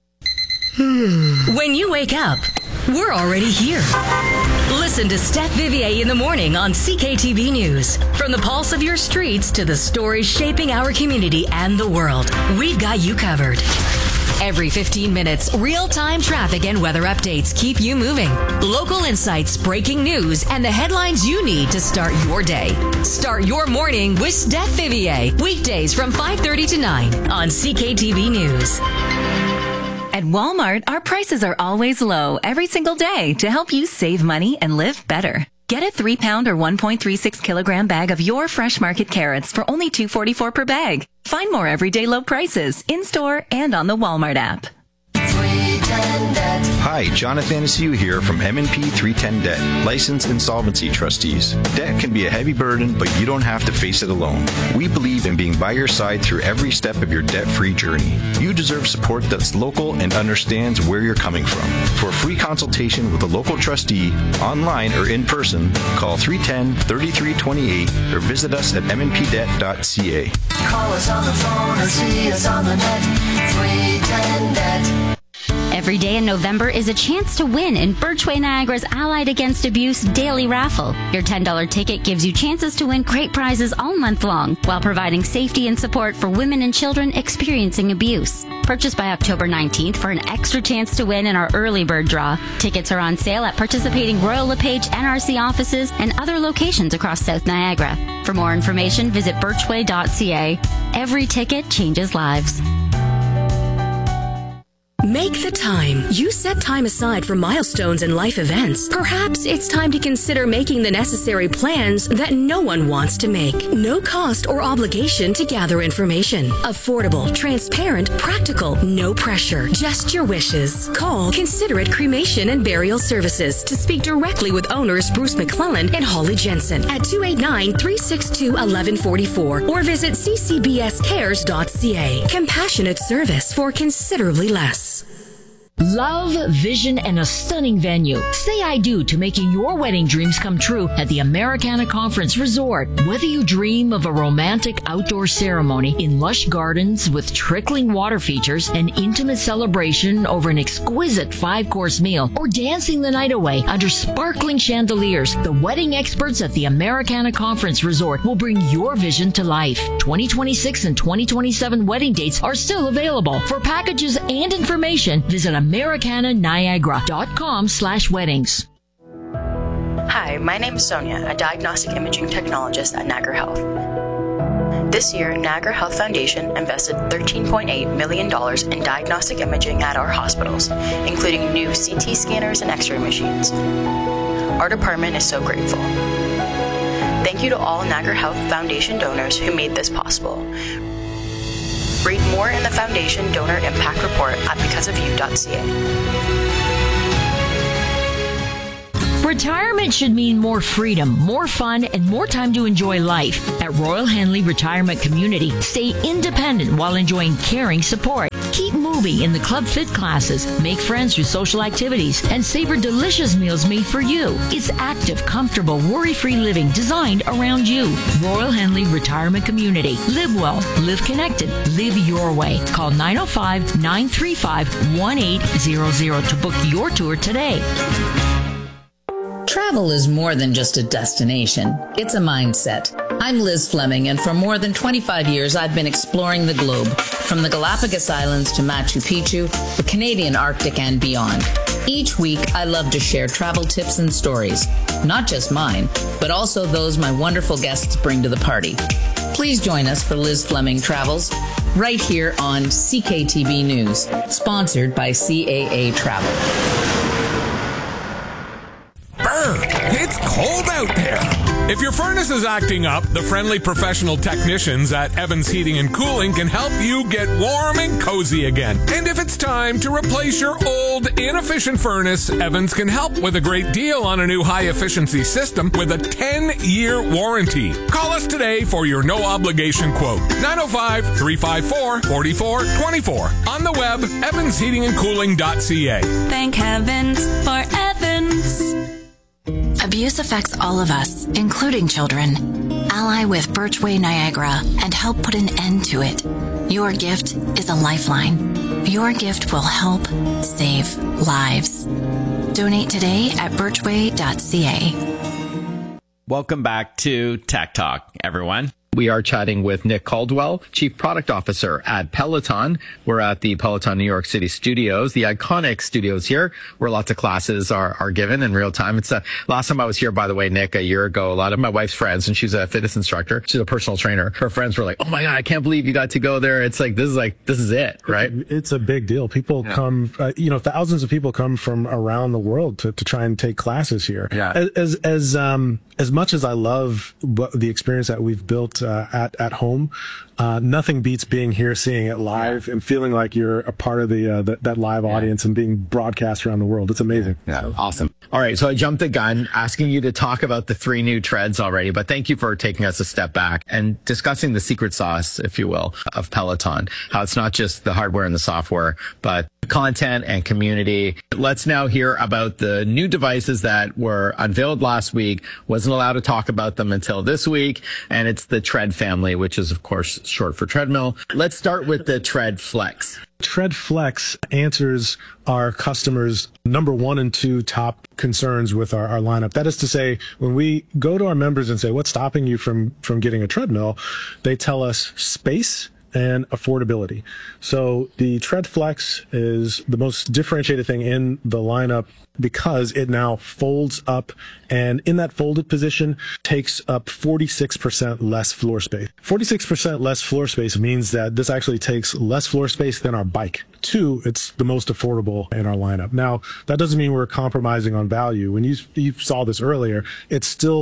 When you wake up, we're already here. Listen to Steph Vivier in the morning on C K T V News. From the pulse of your streets to the stories shaping our community and the world, we've got you covered. Every fifteen minutes, real-time traffic and weather updates keep you moving. Local insights, breaking news, and the headlines you need to start your day. Start your morning with Steph Vivier. Weekdays from five thirty to nine on C K T V News. At Walmart, our prices are always low every single day to help you save money and live better. Get a three pound or one point three six kilogram bag of your fresh market carrots for only two forty-four per bag. Find more everyday low prices in store and on the Walmart app. Hi, Jonathan Anastasia here from M and P three ten Debt, licensed insolvency trustees. Debt can be a heavy burden, but you don't have to face it alone. We believe in being by your side through every step of your debt-free journey. You deserve support that's local and understands where you're coming from. For a free consultation with a local trustee, online or in person, call three one zero, three three two eight or visit us at m n p debt dot c a. Call us on the phone or see us on the net. three ten debt. Every day in November is a chance to win in Birchway Niagara's Allied Against Abuse Daily Raffle. Your ten dollars ticket gives you chances to win great prizes all month long while providing safety and support for women and children experiencing abuse. Purchase by October nineteenth for an extra chance to win in our early bird draw. Tickets are on sale at participating Royal LePage N R C offices and other locations across South Niagara. For more information, visit birchway dot c a. Every ticket changes lives. Make the time. You set time aside for milestones and life events. Perhaps it's time to consider making the necessary plans that no one wants to make. No cost or obligation to gather information. Affordable, transparent, practical, no pressure. Just your wishes. Call Considerate Cremation and Burial Services to speak directly with owners Bruce McClellan and Holly Jensen at two eight nine, three six two, one one four four or visit c c b s cares dot c a. Compassionate service for considerably less. Love, vision, and a stunning venue. Say I do to making your wedding dreams come true at the Americana Conference Resort. Whether you dream of a romantic outdoor ceremony in lush gardens with trickling water features, an intimate celebration over an exquisite five-course meal, or dancing the night away under sparkling chandeliers, the wedding experts at the Americana Conference Resort will bring your vision to life. twenty twenty-six and twenty twenty-seven wedding dates are still available. For packages and information, visit Americana Niagara dot com slash weddings. Hi, my name is Sonia, a diagnostic imaging technologist at Niagara Health. This year, Niagara Health Foundation invested thirteen point eight million dollars in diagnostic imaging at our hospitals, including new C T scanners and X-ray machines. Our department is so grateful. Thank you to all Niagara Health Foundation donors who made this possible. Read more in the Foundation Donor Impact Report at because of you dot c a. Retirement should mean more freedom, more fun, and more time to enjoy life. At Royal Henley Retirement Community, stay independent while enjoying caring support. Keep moving in the Club Fit classes, make friends through social activities, and savor delicious meals made for you. It's active, comfortable, worry-free living designed around you. Royal Henley Retirement Community. Live well, live connected, live your way. Call nine oh five, nine three five, one eight zero zero to book your tour today. Travel is more than just a destination. It's a mindset. I'm Liz Fleming, and for more than twenty-five years, I've been exploring the globe, from the Galapagos Islands to Machu Picchu, the Canadian Arctic, and beyond. Each week, I love to share travel tips and stories, not just mine, but also those my wonderful guests bring to the party. Please join us for Liz Fleming Travels, right here on C K T B News, sponsored by C A A Travel. Brr, it's cold out there. If your furnace is acting up, the friendly professional technicians at Evans Heating and Cooling can help you get warm and cozy again. And if it's time to replace your old, inefficient furnace, Evans can help with a great deal on a new high-efficiency system with a ten-year warranty. Call us today for your no-obligation quote. nine oh five, three five four, four four two four. On the web, evans heating and cooling dot c a. Thank heavens for Evans. Abuse affects all of us, including children. Ally with Birchway Niagara and help put an end to it. Your gift is a lifeline. Your gift will help save lives. Donate today at birchway dot c a. Welcome back to Tech Talk, everyone. We are chatting with Nick Caldwell, Chief Product Officer at Peloton. We're at the Peloton New York City studios, the iconic studios here, where lots of classes are, are given in real time. It's a, last time I was here, by the way, Nick, a year ago, a lot of my wife's friends, and she's a fitness instructor. She's a personal trainer. Her friends were like, oh my God, I can't believe you got to go there. It's like, this is like, this is it, right? It's a big deal. People yeah. come, uh, you know, thousands of people come from around the world to, to try and take classes here. Yeah. As, as, um, as much as I love the experience that we've built uh, at at home, uh, nothing beats being here, seeing it live, and feeling like you're a part of the, uh, the that live yeah. audience and being broadcast around the world. It's amazing. Yeah, awesome. All right, so I jumped the gun asking you to talk about the three new treads already, but thank you for taking us a step back and discussing the secret sauce, if you will, of Peloton. How it's not just the hardware and the software, but content and community. Let's now hear about the new devices that were unveiled last week. Wasn't allowed to talk about them until this week, and it's the Tread family, which is of course short for treadmill. Let's start with the Tread Flex. Tread Flex answers our customers' number one and two top concerns with our, our lineup. That is to say, when we go to our members and say, what's stopping you from, from getting a treadmill? They tell us space and affordability. So the Tread Flex is the most differentiated thing in the lineup because it now folds up, and in that folded position takes up forty-six percent less floor space. forty-six percent less floor space means that this actually takes less floor space than our bike. Two, it's the most affordable in our lineup. Now, that doesn't mean we're compromising on value. When you, you saw this earlier, it's still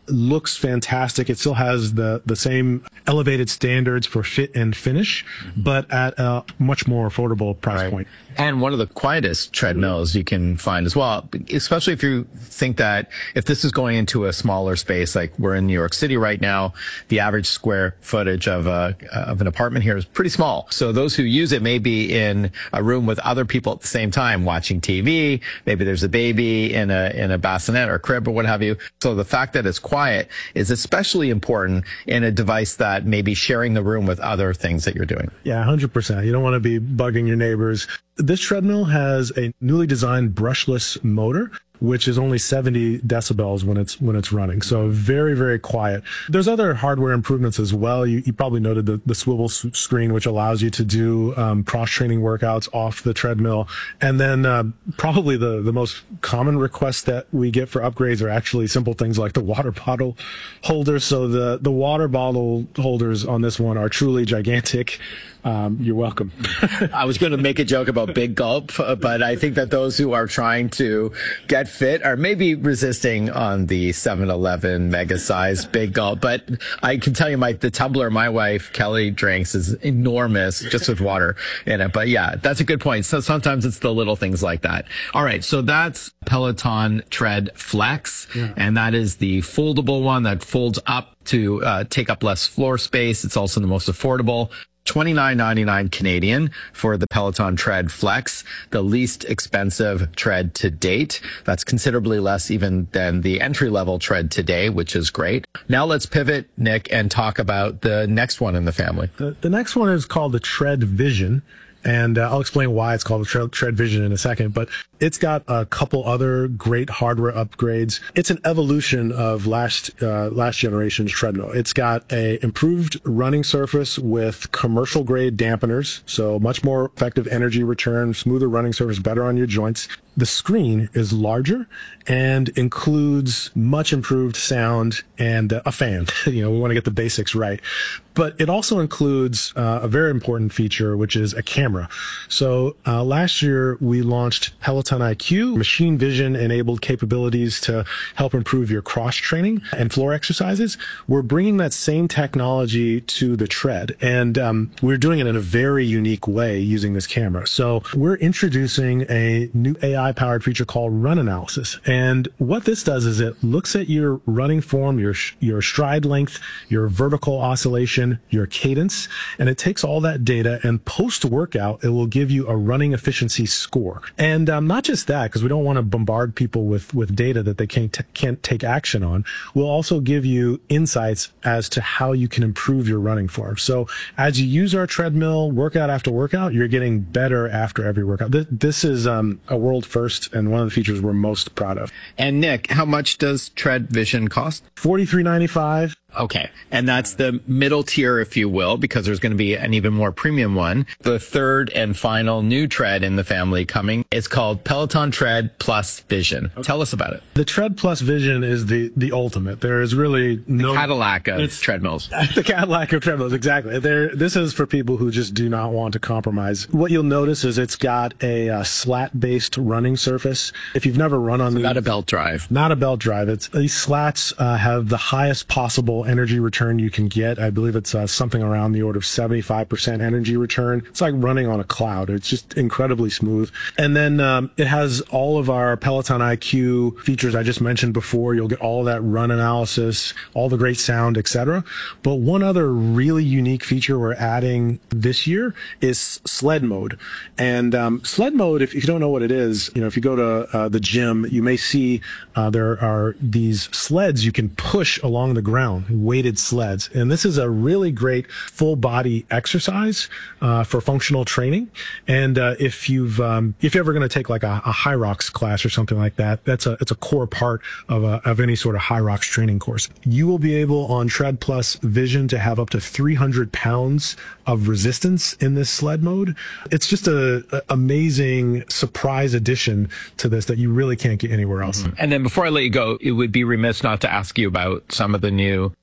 looks fantastic. It still has the, the same elevated standards for fit and finish, but at a much more affordable price Right. point. And one of the quietest treadmills you can find as well, especially if you think that if this is going into a smaller space, like we're in New York City right now, the average square footage of a, of an apartment here is pretty small. So those who use it may be in a room with other people at the same time watching T V. Maybe there's a baby in a, in a bassinet or crib or what have you. So the fact that it's quiet is especially important in a device that may be sharing the room with other things that you're doing. Yeah, one hundred percent. You don't want to be bugging your neighbors. This treadmill has a newly designed brushless motor, which is only seventy decibels when it's when it's running. So very, very quiet. There's other hardware improvements as well. You, you probably noted the, the swivel s- screen, which allows you to do um, cross-training workouts off the treadmill. And then uh, probably the, the most common requests that we get for upgrades are actually simple things like the water bottle holder. So the, the water bottle holders on this one are truly gigantic. Um, you're welcome. I was going to make a joke about Big Gulp, uh, but I think that those who are trying to get fit are maybe resisting on the seven eleven mega size Big Gulp. But I can tell you, my the tumbler my wife Kelly drinks is enormous, just with water in it. But yeah, that's a good point. So sometimes it's the little things like that. All right, so that's Peloton Tread Flex, Yeah. and that is the foldable one that folds up to uh, take up less floor space. It's also the most affordable. twenty-nine ninety-nine Canadian for the Peloton Tread Flex, the least expensive tread to date. That's considerably less even than the entry-level tread today, which is great. Now let's pivot, Nick, and talk about the next one in the family. The, the next one is called the Tread Vision. And uh, I'll explain why it's called the Tread, Tread Vision in a second, but it's got a couple other great hardware upgrades. It's an evolution of last uh, last generation's treadmill. It's got a improved running surface with commercial grade dampeners, so much more effective energy return, smoother running surface, better on your joints. The screen is larger and includes much improved sound and uh, a fan. You know, we want to get the basics right. But it also includes uh, a very important feature, which is a camera. So uh, last year, we launched Peloton I Q, machine vision enabled capabilities to help improve your cross training and floor exercises. We're bringing that same technology to the tread, and um, we're doing it in a very unique way using this camera. So we're introducing a new A I powered feature called Run Analysis. And what this does is it looks at your running form, your your stride length, your vertical oscillation, your cadence, and it takes all that data, and post-workout, it will give you a running efficiency score. And um, not just that, because we don't want to bombard people with, with data that they can't, t- can't take action on. We'll also give you insights as to how you can improve your running form. So as you use our treadmill workout after workout, you're getting better after every workout. This, this is um, a world first and one of the features we're most proud of. And Nick, how much does Tread Vision cost? forty-three ninety-five. Okay. And that's the middle tier, if you will, because there's going to be an even more premium one. The third and final new tread in the family coming is called Peloton Tread Plus Vision. Okay. Tell us about it. The Tread Plus Vision is the, the ultimate. There is really no... The Cadillac of treadmills. The Cadillac of treadmills, exactly. There, this is for people who just do not want to compromise. What you'll notice is it's got a uh, slat-based running surface. If you've never run on so the... Not a belt drive. Not a belt drive. It's, these slats uh, have the highest possible energy return you can get. I believe it's uh, something around the order of seventy-five percent energy return. It's like running on a cloud. It's just incredibly smooth. And then um, it has all of our Peloton I Q features I just mentioned before. You'll get all of that run analysis, all the great sound, et cetera. But one other really unique feature we're adding this year is sled mode. And um, sled mode, if you don't know what it is, you know, if you go to uh, the gym, you may see uh, there are these sleds you can push along the ground, weighted sleds. And this is a really great full body exercise uh, for functional training. And uh, if you've um, if you're ever going to take like a, a High Rocks class or something like that, that's a it's a core part of a, of any sort of High Rocks training course. You will be able on Tread Plus Vision to have up to three hundred pounds of resistance in this sled mode. It's just a, a amazing surprise addition to this that you really can't get anywhere else. Mm-hmm. And then before I let you go, it would be remiss not to ask you about some of the new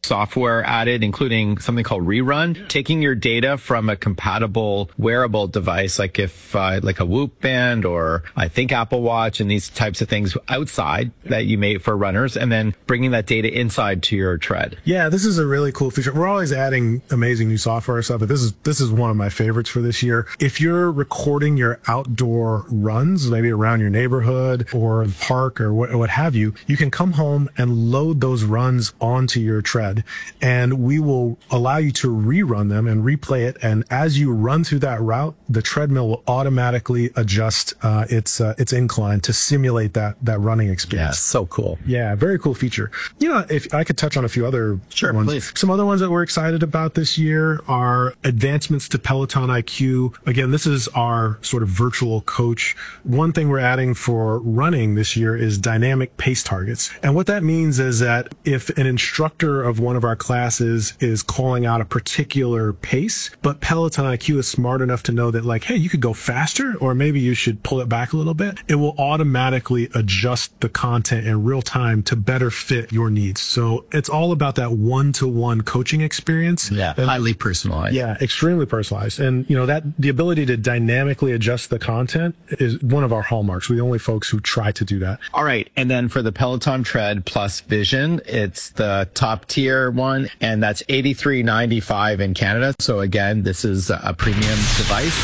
software added, including something called Rerun, taking your data from a compatible wearable device, like if uh, like a Whoop band or I think Apple Watch and these types of things outside that you made for runners, and then bringing that data inside to your tread. Yeah, this is a really cool feature. We're always adding amazing new software and stuff, but this is this is one of my favorites for this year. If you're recording your outdoor runs, maybe around your neighborhood or park or what, what have you, you can come home and load those runs onto your tread, and we will allow you to rerun them and replay it. And as you run through that route, the treadmill will automatically adjust uh, its uh, its incline to simulate that that running experience. Yeah, so cool. Yeah, very cool feature. You know, if I could touch on a few other sure, ones. Please. Some other ones that we're excited about this year are advancements to Peloton I Q. Again, this is our sort of virtual coach. One thing we're adding for running this year is dynamic pace targets. And what that means is that if an instructor of one of our classes is calling out a particular pace, but Peloton I Q is smart enough to know that, like, hey, you could go faster, or maybe you should pull it back a little bit, it will automatically adjust the content in real time to better fit your needs. So it's all about that one-to-one coaching experience. Yeah, and, highly personalized. Yeah, extremely personalized. And, you know, that the ability to dynamically adjust the content is one of our hallmarks. We're the only folks who try to do that. All right. And then for the Peloton Tread Plus Vision, it's the top tier one, and that's eighty-three ninety-five in Canada. So again, this is a premium device.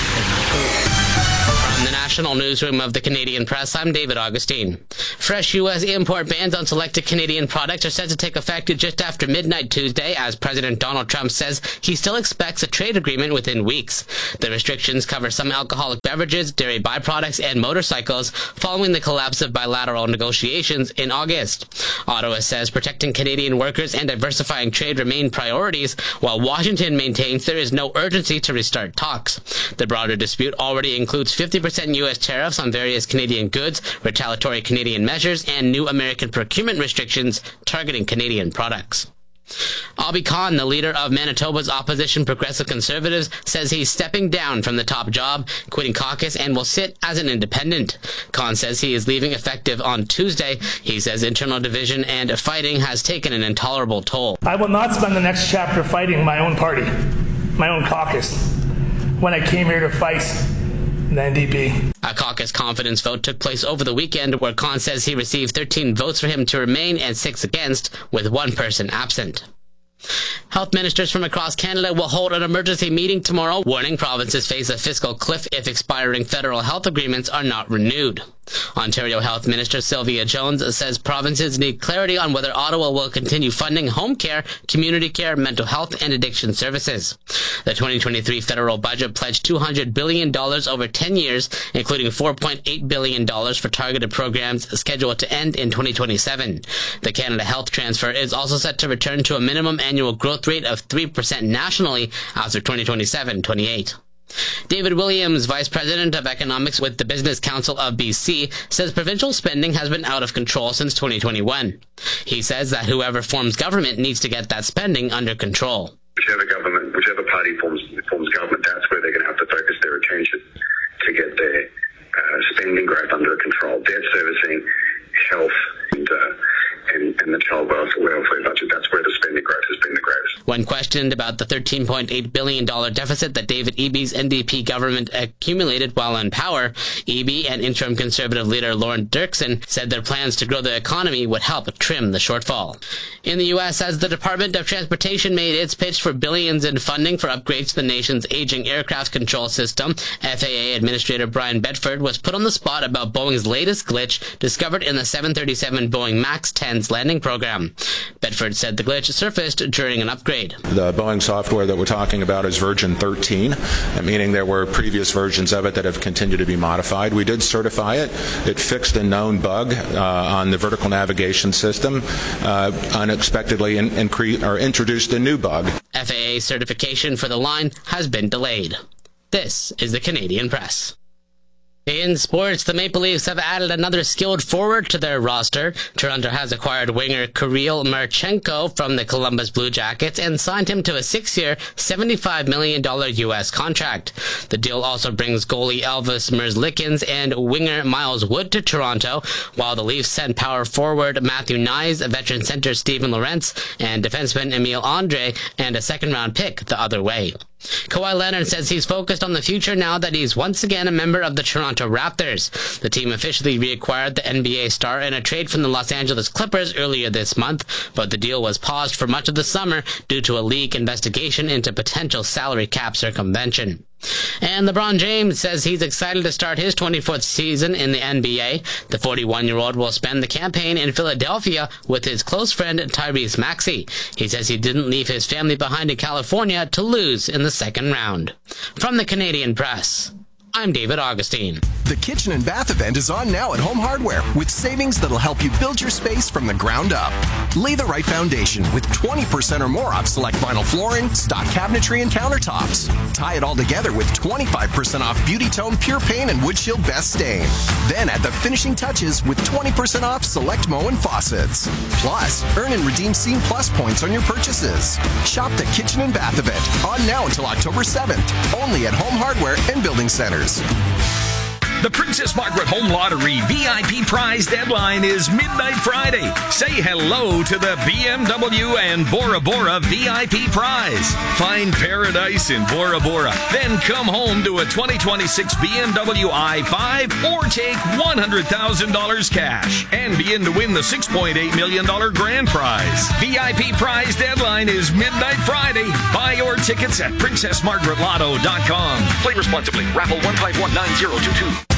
From the National Newsroom of the Canadian Press, I'm David Augustine. Fresh U S import bans on selected Canadian products are set to take effect just after midnight Tuesday, as President Donald Trump says he still expects a trade agreement within weeks. The restrictions cover some alcoholic beverages, dairy byproducts, and motorcycles following the collapse of bilateral negotiations in August. Ottawa says protecting Canadian workers and diversifying trade remain priorities, while Washington maintains there is no urgency to restart talks. The broader dispute already includes fifty percent U S tariffs on various Canadian goods, retaliatory Canadian measures, and new American procurement restrictions targeting Canadian products. Abi Khan, the leader of Manitoba's opposition Progressive Conservatives, says he's stepping down from the top job, quitting caucus, and will sit as an independent. Khan says he is leaving effective on Tuesday. He says internal division and fighting has taken an intolerable toll. I will not spend the next chapter fighting my own party, my own caucus, when I came here to fight the N D P. A caucus confidence vote took place over the weekend, where Khan says he received thirteen votes for him to remain and six against, with one person absent. Health ministers from across Canada will hold an emergency meeting tomorrow, warning provinces face a fiscal cliff if expiring federal health agreements are not renewed. Ontario Health Minister Sylvia Jones says provinces need clarity on whether Ottawa will continue funding home care, community care, mental health, and addiction services. The twenty twenty-three federal budget pledged two hundred billion dollars over ten years, including four point eight billion dollars for targeted programs scheduled to end in twenty twenty-seven. The Canada Health Transfer is also set to return to a minimum annual growth rate of three percent nationally as of twenty twenty-seven twenty-eight. David Williams, Vice President of Economics with the Business Council of B C, says provincial spending has been out of control since twenty twenty-one. He says that whoever forms government needs to get that spending under control. Whichever government, whichever party forms forms government, that's where they're going to have to focus their attention to get their uh, spending growth under control. Debt servicing, health, and, uh, and, and the child welfare budget, that's where the spending growth has been the greatest. When questioned about the thirteen point eight billion dollars deficit that David Eby's N D P government accumulated while in power, Eby and interim Conservative leader Lauren Dirksen said their plans to grow the economy would help trim the shortfall. In the U S, as the Department of Transportation made its pitch for billions in funding for upgrades to the nation's aging aircraft control system, F A A Administrator Brian Bedford was put on the spot about Boeing's latest glitch discovered in the seven thirty-seven Boeing MAX ten's landing program. Bedford said the glitch surfaced during an upgrade. The Boeing software that we're talking about is version thirteen, meaning there were previous versions of it that have continued to be modified. We did certify it. It fixed a known bug uh, on the vertical navigation system, uh, unexpectedly in, incre- or introduced a new bug. F A A certification for the line has been delayed. This is the Canadian Press. In sports, the Maple Leafs have added another skilled forward to their roster. Toronto has acquired winger Kirill Marchenko from the Columbus Blue Jackets and signed him to a six-year, seventy-five million dollars U S contract. The deal also brings goalie Elvis Merzlikins and winger Miles Wood to Toronto, while the Leafs send power forward Matthew Nyes, veteran center Steven Lorentz, and defenseman Emile Andre, and a second-round pick the other way. Kawhi Leonard says he's focused on the future now that he's once again a member of the Toronto Raptors. The team officially reacquired the N B A star in a trade from the Los Angeles Clippers earlier this month, but the deal was paused for much of the summer due to a league investigation into potential salary cap circumvention. And LeBron James says he's excited to start his twenty-fourth season in the N B A. The forty-one-year-old will spend the campaign in Philadelphia with his close friend Tyrese Maxey. He says he didn't leave his family behind in California to lose in the second round. From the Canadian Press, I'm David Augustine. The Kitchen and Bath event is on now at Home Hardware with savings that'll help you build your space from the ground up. Lay the right foundation with twenty percent or more off select vinyl flooring, stock cabinetry, and countertops. Tie it all together with twenty-five percent off Beauty Tone Pure Paint and Wood Shield Best Stain. Then add the finishing touches with twenty percent off select Moen faucets. Plus, earn and redeem Scene Plus points on your purchases. Shop the Kitchen and Bath event on now until October seventh, only at Home Hardware and Building Centers. The Princess Margaret Home Lottery V I P prize deadline is midnight Friday. Say hello to the B M W and Bora Bora V I P prize. Find paradise in Bora Bora. Then come home to a twenty twenty-six B M W i five or take one hundred thousand dollars cash and begin to win the six point eight million dollars grand prize. V I P prize deadline is midnight Friday. Buy your tickets at princess margaret lotto dot com. Play responsibly. Raffle one five one nine zero two two.